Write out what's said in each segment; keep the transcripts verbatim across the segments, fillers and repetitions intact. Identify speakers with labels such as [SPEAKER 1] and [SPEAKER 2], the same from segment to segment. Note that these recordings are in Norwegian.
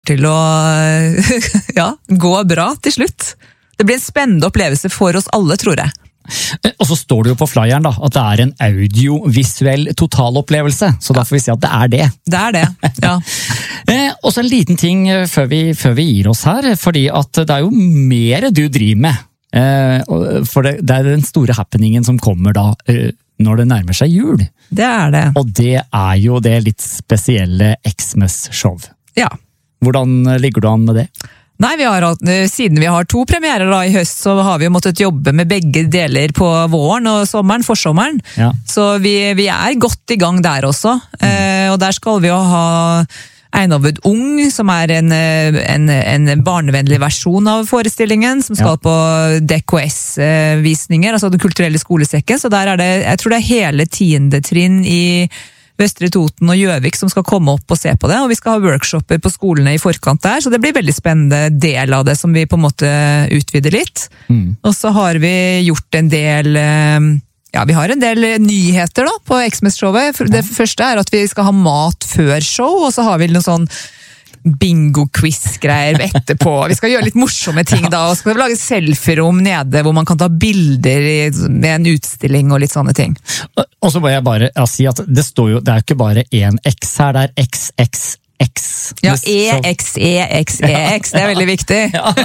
[SPEAKER 1] til å ja, gå bra til slutt. Det blir en spennende opplevelse for oss alle, tror jeg.
[SPEAKER 2] Og så står det jo på flyeren da, at det er en audiovisuell totalopplevelse, så da får vi si at det er det.
[SPEAKER 1] Det er det, ja.
[SPEAKER 2] eh, og så en liten ting før vi, før vi gir oss her, fordi at det er jo mer du driver med. Eh, for det, det er den store happeningen som kommer da, eh, når det nærmer seg jul.
[SPEAKER 1] Det er det.
[SPEAKER 2] Og det er jo det litt spesielle Xmas-show.
[SPEAKER 1] Ja.
[SPEAKER 2] Hvordan ligger du an med det?
[SPEAKER 1] Nei, vi har, siden vi har to premierer da i høst, så har vi jo måttet jobbe med begge deler på våren og sommeren, forsommeren. Ja. Så vi, vi er godt i gang der også. Mm. Eh, og der skal vi jo ha Einovud Ung, som er en, en, en barnevennlig versjon av forestillingen, som skal ja. På D K S-visninger, altså Den kulturelle skolesekken. Så der er det, jeg tror det er hele tiende trinn i Vestre Toten og Gjøvik som skal komme opp og se på det, og vi skal ha workshoper på skolene i forkant der, så det blir veldig spennende del av det som vi på en måte utvider litt. Mm. Og så har vi gjort en del, ja, vi har en del nyheter da på Xmas-showet. Det første er at vi skal ha mat før show, og så har vi noe sånn bingo-quiz-greier etterpå. Vi skal gjøre litt morsomme ting da, og så skal vi lage selfie-rom nede, hvor man kan ta bilder i, med en utstilling og litt sånne ting.
[SPEAKER 2] Og så må jeg bare ja, si at det står jo, det er jo ikke bare en X her, det er X X X.
[SPEAKER 1] Ja, E X E X E X, det er veldig viktig.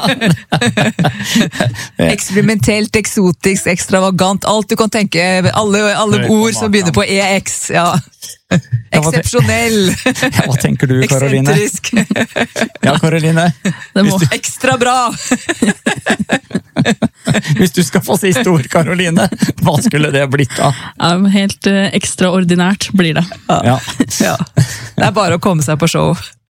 [SPEAKER 1] Eksperimentelt, eksotisk, ekstravagant, alt du kan tenke, alle, alle ord som begynner på E X, ja. Eksepsjonell.
[SPEAKER 2] Ja, hva tenker du, Karoline?
[SPEAKER 1] Eksentrisk.
[SPEAKER 2] Ja, Karoline.
[SPEAKER 1] Det må ekstra bra.
[SPEAKER 2] Hvis du skal få siste ord, Karoline, hva skulle det blitt da?
[SPEAKER 3] Ja, helt uh, ekstraordinært blir det.
[SPEAKER 1] Ja. Ja. Det er bare å komme seg på show.